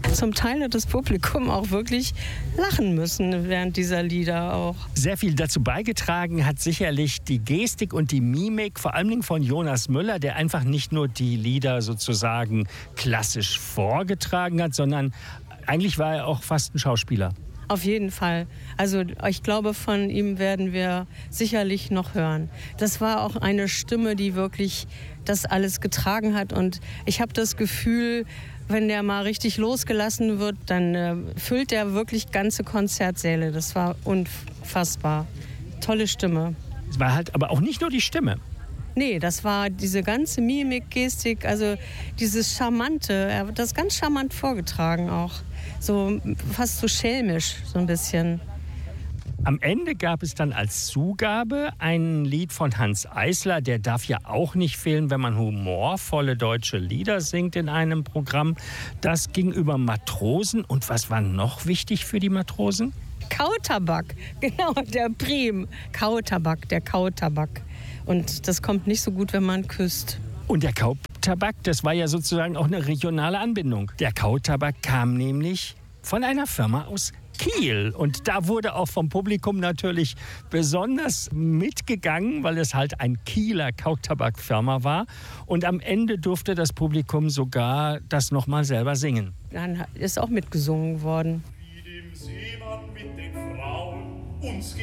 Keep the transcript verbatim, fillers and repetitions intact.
zum Teil hat das Publikum auch wirklich lachen müssen während dieser Lieder auch. Sehr viel dazu beigetragen hat sicherlich die Gestik und die Mimik, vor allem von Jonas Müller, der einfach nicht nur die Lieder sozusagen klassisch vorgetragen hat, sondern eigentlich war er auch fast ein Schauspieler. Auf jeden Fall. Also ich glaube, von ihm werden wir sicherlich noch hören. Das war auch eine Stimme, die wirklich das alles getragen hat. Und ich habe das Gefühl, wenn der mal richtig losgelassen wird, dann äh, füllt der wirklich ganze Konzertsäle. Das war unfassbar. Tolle Stimme. Es war halt aber auch nicht nur die Stimme. Nee, das war diese ganze Mimik, Gestik, also dieses Charmante. Er hat das ganz charmant vorgetragen auch. So fast so schelmisch, so ein bisschen. Am Ende gab es dann als Zugabe ein Lied von Hanns Eisler. Der darf ja auch nicht fehlen, wenn man humorvolle deutsche Lieder singt in einem Programm. Das ging über Matrosen. Und was war noch wichtig für die Matrosen? Kautabak, genau, der Prim. Kautabak, der Kautabak. Und das kommt nicht so gut, wenn man küsst. Und der Kautabak, das war ja sozusagen auch eine regionale Anbindung. Der Kautabak kam nämlich von einer Firma aus Kiel. Und da wurde auch vom Publikum natürlich besonders mitgegangen, weil es halt ein Kieler Kautabakfirma war. Und am Ende durfte das Publikum sogar das nochmal selber singen. Dann ist auch mitgesungen worden. Wie dem Seemann mit den Frauen uns